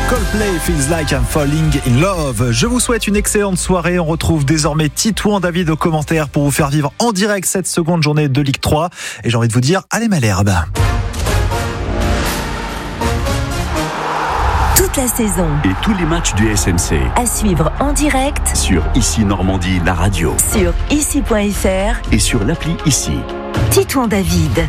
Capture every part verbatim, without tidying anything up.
Coldplay Feels Like I'm Falling in Love. Je vous souhaite une excellente soirée. On retrouve désormais Titouan David aux commentaires pour vous faire vivre en direct cette seconde journée de Ligue trois. Et j'ai envie de vous dire, allez Malherbe. Toute la saison et tous les matchs du S M C à suivre en direct sur Ici Normandie, la radio, sur ici point f r et sur l'appli Ici. Titouan David.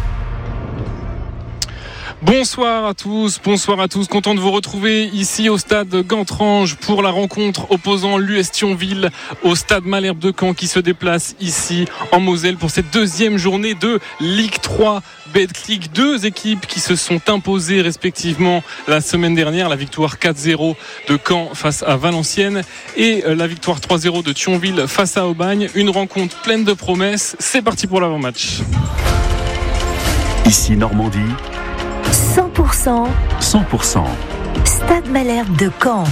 Bonsoir à tous, bonsoir à tous. Content de vous retrouver ici au stade Gantrange pour la rencontre opposant l'U S Thionville au stade Malherbe de Caen qui se déplace ici en Moselle pour cette deuxième journée de Ligue trois Betclic. Deux équipes qui se sont imposées respectivement la semaine dernière, la victoire quatre zéro de Caen face à Valenciennes et la victoire trois zéro de Thionville face à Aubagne. Une rencontre pleine de promesses. C'est parti pour l'avant-match. Ici Normandie. cent pour cent cent pour cent Stade Malherbe de Caen.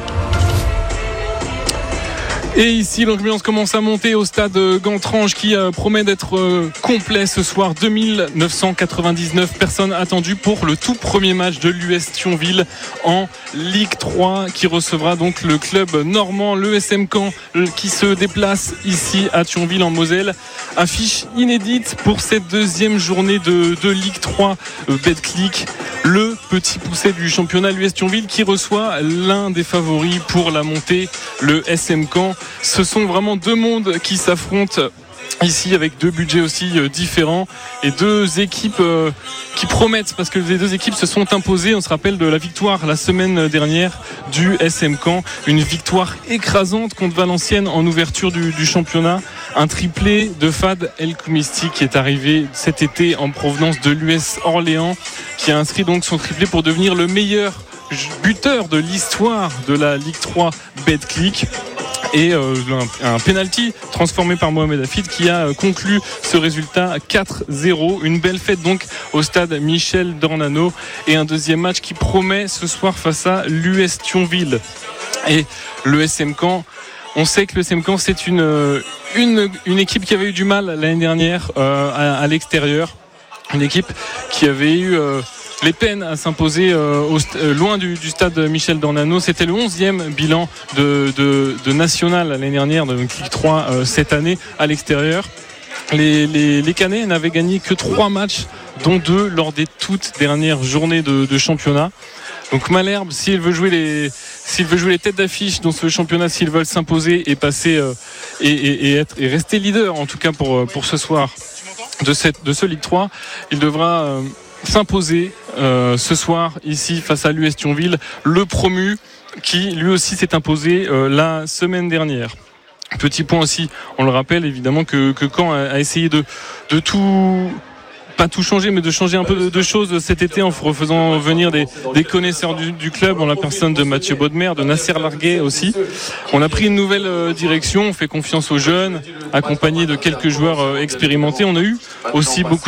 Et ici, l'ambiance commence à monter au stade Gantrange qui euh, promet d'être euh, complet ce soir. deux mille neuf cent quatre-vingt-dix-neuf personnes attendues pour le tout premier match de l'U S Thionville en Ligue trois qui recevra donc le club normand, l'E S M Caen, qui se déplace ici à Thionville en Moselle. Affiche inédite pour cette deuxième journée de, de Ligue trois euh, Betclic. Le petit poussé du championnat, l'U S Thionville, qui reçoit l'un des favoris pour la montée, le S M Caen. Ce sont vraiment deux mondes qui s'affrontent ici avec deux budgets aussi différents et deux équipes qui promettent parce que les deux équipes se sont imposées. On se rappelle de la victoire la semaine dernière du S M Caen, une victoire écrasante contre Valenciennes en ouverture du, du championnat. Un triplé de Fad El Khoumisti qui est arrivé cet été en provenance de l'U S Orléans, qui a inscrit donc son triplé pour devenir le meilleur buteur de l'histoire de la Ligue trois Betclic. Et euh, un, un penalty transformé par Mohamed Hafid qui a conclu ce résultat quatre zéro. Une belle fête donc au stade Michel Dornano et un deuxième match qui promet ce soir face à l'U S Thionville. Et le S M Caen, on sait que le S M Caen c'est une, une, une équipe qui avait eu du mal l'année dernière euh, à, à l'extérieur. Une équipe qui avait eu... Euh, les peines à s'imposer euh, au, euh, loin du, du stade Michel Dornano. C'était le onzième bilan de, de, de National l'année dernière, de Ligue trois euh, cette année à l'extérieur. Les, les, les Canets n'avaient gagné que trois matchs, dont deux lors des toutes dernières journées de, de championnat. Donc Malherbe, s'il veut jouer les, s'il veut jouer les têtes d'affiche dans ce championnat, s'ils veulent s'imposer et passer euh, et, et, et, être, et rester leader en tout cas pour, pour ce soir de, cette, de ce Ligue trois, il devra euh, s'imposer euh, ce soir ici face à l'U S Thionville, le promu qui lui aussi s'est imposé euh, la semaine dernière. Petit point aussi, on le rappelle évidemment que, que Caen a, a essayé de, de tout, pas tout changer, mais de changer un peu de, de choses cet été en refaisant venir des, des connaisseurs du, du club, en la personne de Mathieu Baudemer, de Nasser Larguet aussi. On a pris une nouvelle euh, direction, on fait confiance aux jeunes, accompagné de quelques joueurs euh, expérimentés. On a eu aussi beaucoup